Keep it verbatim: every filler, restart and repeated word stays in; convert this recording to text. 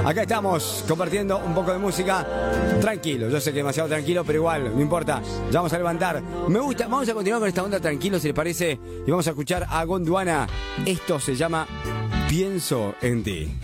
Acá estamos compartiendo un poco de música. Tranquilo, yo sé que demasiado tranquilo, pero igual, no importa. Ya vamos a levantar. Me gusta, vamos a continuar con esta onda tranquilo, si les parece. Y vamos a escuchar a Gondwana. Esto se llama Pienso en ti.